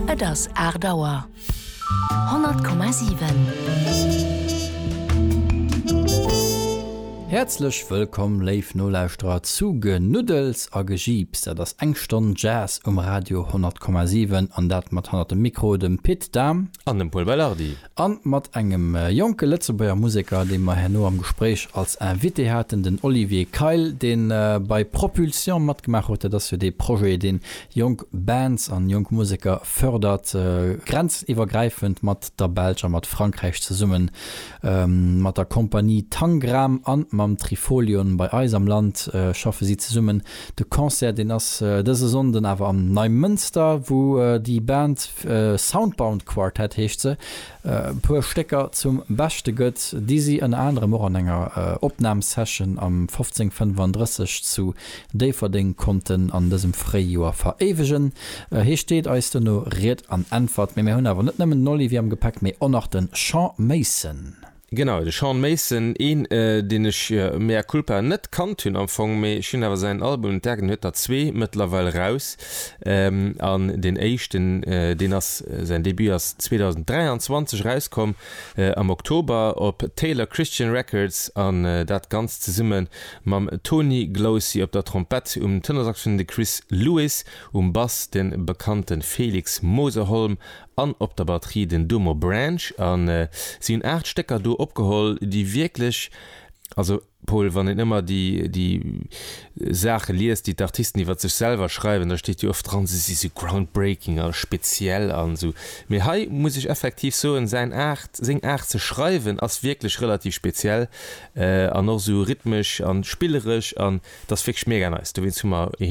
Das Erdauer 100,7. Herzlich willkommen live Nolauster zu Genuddels a Gegiebs, das Engstunde Jazz Radio 100,7 an dat mat dem Mikro dem Pit Dam an dem Paul Bellardi an mat engem Jonke Letzebauer Musiker, den wir nur am Gespräch als Invité hatten, den Olivier Keil, den bei Propulsion mat gemacht hatte, dass für die Projekt den Jung Bands an Jung Musiker fördert, grenzübergreifend mat der Belgier mat Frankreich zu summen, mat der Kompanie Tangram an am Trifolion bei Eis am Land schaffe sie zu summen. De Konzert den diese Sonden aber am Neumünster, wo die Band Soundbound Quartet hechte, pur Stecker zum beste Gött, die sie an andere Morgener Opnahmesession am 1535 zu Deverding konnten an diesem Freijahr verewigen. Hier steht als du nur Red an Antwort mit mir hun aber nicht nehmen Nolli, wir haben gepackt mir auch noch den Sean Mason. Genau, de Sean Mason den ich mehr Kulpa net kann hunn amfang méi awer sein Album Dergen huet 2 mittlerweile raus an den Echten den ass sein Debüt as 2023 rauskom am Oktober op Taylor Christian Records an dat ganz ze simmen mam Tony Glosy op der Trompet Tennersaxophon de Chris Lewis Bass den bekannten Felix Moserholm an op der Batterie den Dummer Branch an sinn 8 Stecker do opgeholt, die wirklich, also Paul, wann immer die Sache liest, die Artisten, die wat sich selber schreiben, da steht die oft dran, sie so groundbreaking oder speziell an so. Mir hei muss ich effektiv so in sing 8 zu schreiben, als wirklich relativ speziell, an noch so rhythmisch, an spielerisch, an das fix mega nice. Du willst mal